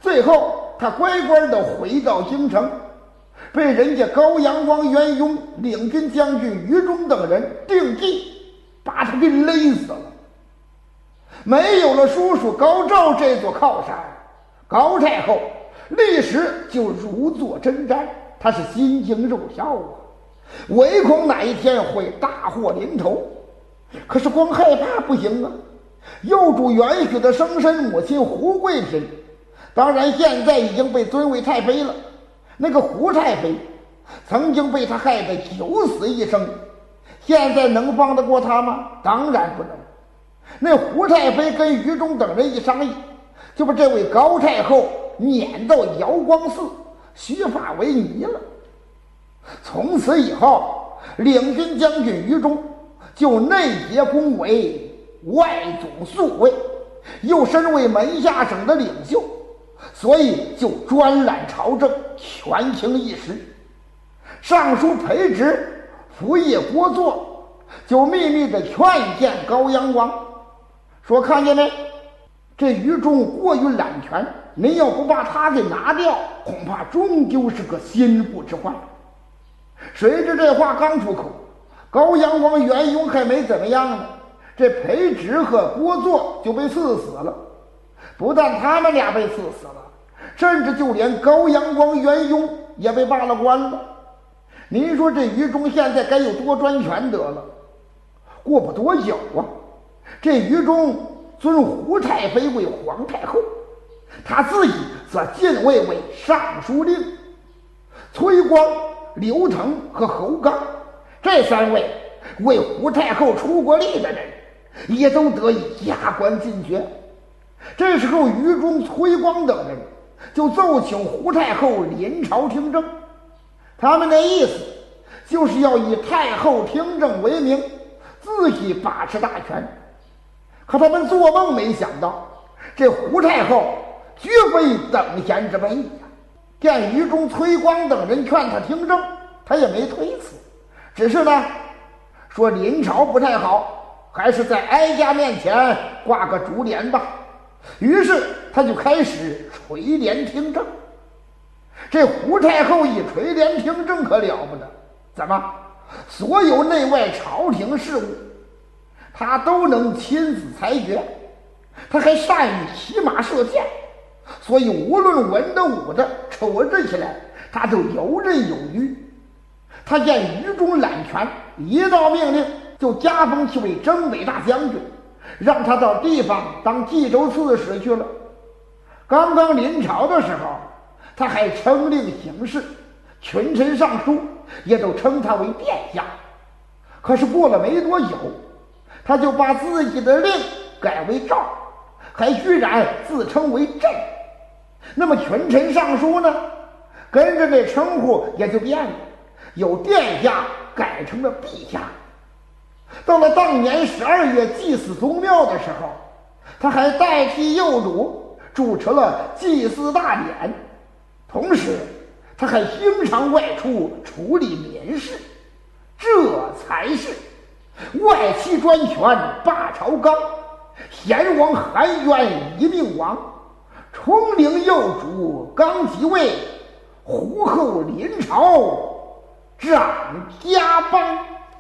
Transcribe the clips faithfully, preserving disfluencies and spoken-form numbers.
最后他乖乖的回到京城，被人家高阳王元雍领军将军于中等人定计把他给勒死了。没有了叔叔高照这座靠山，高太后立时就如坐针毡，他是心惊肉跳啊，唯恐哪一天会大祸临头。可是光害怕不行啊，幼主元许的生身母亲胡贵嫔，当然现在已经被尊为太妃了。那个胡太妃曾经被他害得九死一生，现在能放得过他吗？当然不能。那胡太妃跟于中等人一商议，就把这位高太后撵到瑶光寺须发为尼了。从此以后，领军将军于中就内结恭维，外总宿卫，又身为门下省的领袖，所以就专揽朝政，权倾一时。尚书裴植、福业郭作就秘密地劝谏高阳王，说看见没，这于中过于揽权，您要不把他给拿掉，恐怕终究是个心腹之患。谁知这话刚出口，高阳王元雍还没怎么样呢，这裴植和郭作就被刺死了。不但他们俩被刺死了，甚至就连高阳王元雍也被罢了官了。您说这于中现在该有多专权得了？过不多久啊，这于中尊胡太妃为皇太后，他自己则进位为尚书令。崔光、刘腾和侯刚这三位为胡太后出过力的人，也都得以加官进爵。这时候于中、崔光等人就奏请胡太后临朝听政，他们的意思就是要以太后听政为名，自己把持大权。可他们做梦没想到，这胡太后绝非等闲之辈呀！见于中、崔光等人劝他听政，他也没推辞，只是呢说临朝不太好，还是在哀家面前挂个竹帘吧。于是他就开始垂帘听政。这胡太后一垂帘听政可了不得，怎么所有内外朝廷事务他都能亲自裁决，他还善于骑马射箭，所以无论文的武的瞅着起来他都游刃有余。他见于中揽权，一道命令就加封其为征北大将军，让他到地方当冀州刺史去了。刚刚临朝的时候，他还称令行事，群臣上书也都称他为殿下。可是过了没多久，他就把自己的令改为诏，还居然自称为朕。那么群臣上书呢，跟着这称呼也就变了，有殿下改成了陛下。到了当年十二月祭祀宗庙的时候，他还代替幼主主持了祭祀大典，同时他还经常外出处理民事。这才是外戚专权霸朝纲，贤王含冤一命亡，冲陵幼主刚即位，胡后临朝掌家邦。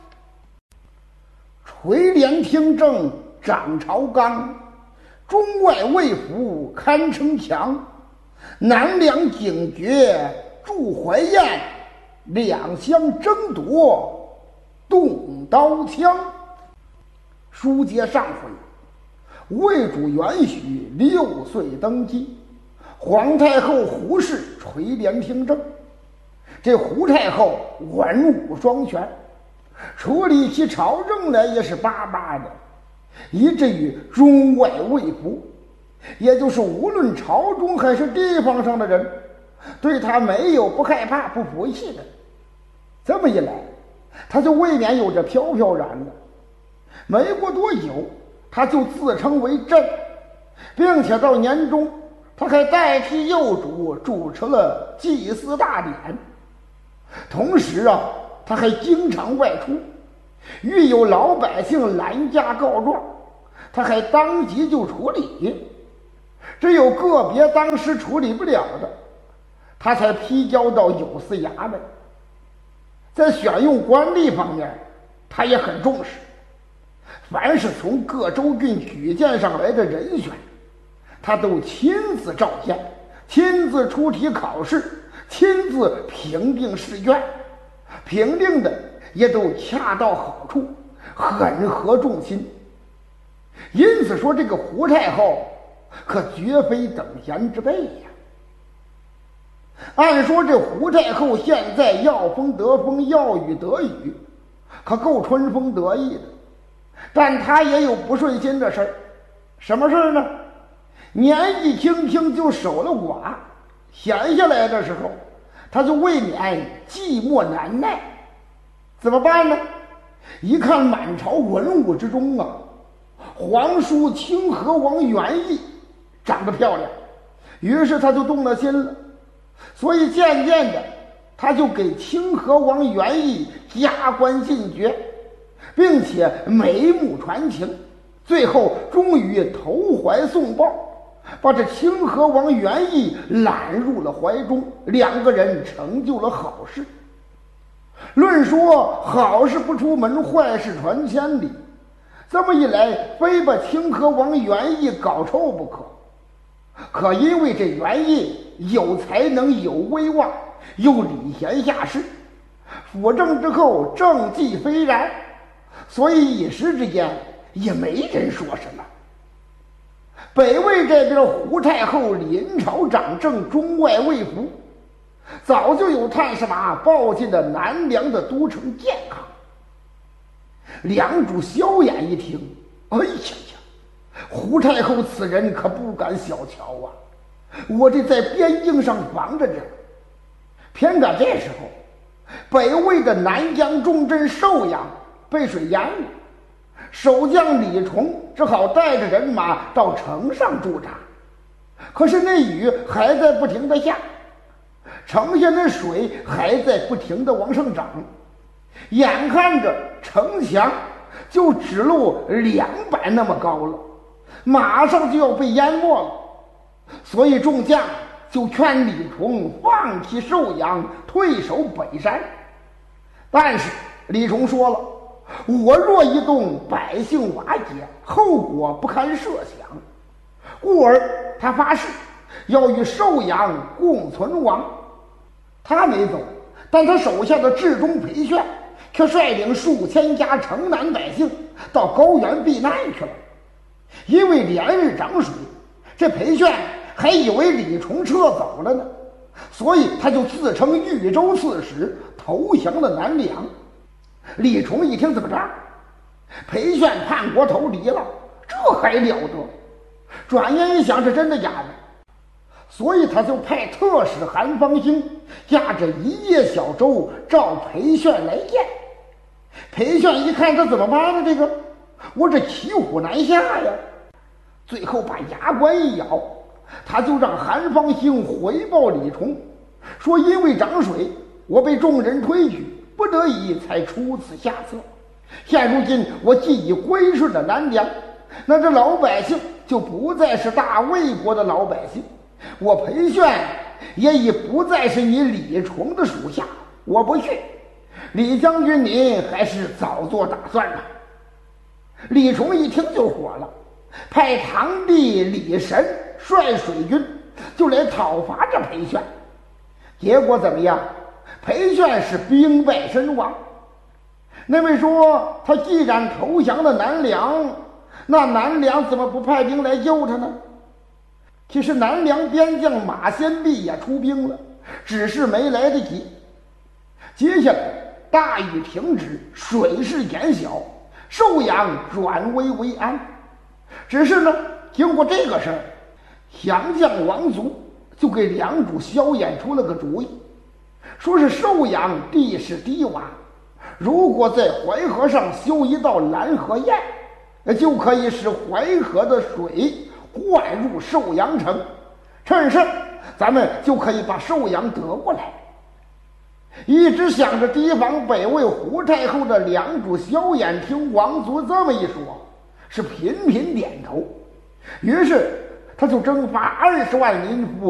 垂帘听政掌朝纲，中外卫服堪称强，南梁警觉驻淮燕，两相争夺动刀枪。书接上回，魏主元许六岁登基，皇太后胡氏垂帘听政。这胡太后文武双全，处理起朝政来也是巴巴的，以至于中外卫服，也就是无论朝中还是地方上的人，对他没有不害怕不服气的。这么一来，他就未免有着飘飘然了。没过多久，他就自称为朕，并且到年终他还代替幼主主持了祭祀大典。同时啊，他还经常外出，遇有老百姓拦驾告状，他还当即就处理。 只有个别当时处理不了的，他才批交到有司衙门。在选用官吏方面，他也很重视，凡是从各州郡举荐上来的人选，他都亲自召见，亲自出题考试，亲自评定试卷，评定的也都恰到好处，很合众心。因此说这个胡太后可绝非等闲之辈呀。按说这胡太后现在要风得风，要雨得雨，可够春风得意的，但她也有不顺心的事儿。什么事儿呢？年纪轻轻就守了寡，闲下来的时候，她就未免寂寞难耐。怎么办呢？一看满朝文武之中啊，皇叔清河王元义长得漂亮，于是他就动了心了。所以渐渐的，他就给清河王元义加官进爵，并且眉目传情，最后终于投怀送抱，把这清河王元义揽入了怀中，两个人成就了好事。论说好事不出门，坏事传千里，这么一来，非把清河王元义搞臭不可。可因为这元义有才能，有威望，又礼贤下士，辅政之后政绩斐然，所以一时之间也没人说什么。北魏这边胡太后临朝掌政，中外未服，早就有探视马报进了南梁的都城建康。梁主萧衍一听，哎呀呀，胡太后此人可不敢小瞧啊！我这在边境上防着着。偏赶这时候，北魏的南疆重镇寿阳被水淹了，守将李崇只好带着人马到城上驻扎。可是那雨还在不停的下，城下那水还在不停的往上涨，眼看着城墙就只露两百那么高了，马上就要被淹没了。所以众将就劝李崇放弃寿阳，退守北山。但是李崇说了，我若一动，百姓瓦解，后果不堪设想，故而他发誓要与寿阳共存亡。他没走，但他手下的至中裴炫却率领数千家城南百姓到高原避难去了。因为连日涨水，这裴炫还以为李崇撤走了呢，所以他就自称豫州刺史，投降了南梁。李崇一听，怎么着？裴炫叛国投敌了，这还了得？转念一想，是真的假的？所以他就派特使韩方兴驾着一叶小舟召裴炫来见。裴炫一看，这怎么办呢？这个我这骑虎难下呀！最后把牙关一咬，他就让韩方兴回报李崇，说因为涨水，我被众人推举，不得已才出此下策。现如今我既已归顺了南梁，那这老百姓就不再是大魏国的老百姓，我裴炫也已不再是你李崇的属下，我不去。李将军您还是早做打算吧。李崇一听就火了，派堂弟李神率水军就来讨伐这裴炫。结果怎么样？裴炫是兵败身亡。那位说，他既然投降了南梁，那南梁怎么不派兵来救他呢？其实南梁边将马先弼也出兵了，只是没来得及。接下来大雨停止，水势减小，寿阳转危为安。只是呢，经过这个事儿，降将王族就给梁主萧衍出了个主意，说是寿阳地势低洼，如果在淮河上修一道拦河堰，就可以使淮河的水灌入寿阳城，趁胜咱们就可以把寿阳得过来。一直想着提防北魏胡太后的梁主萧衍听王族这么一说，是频频点头。于是他就征发二十万民夫。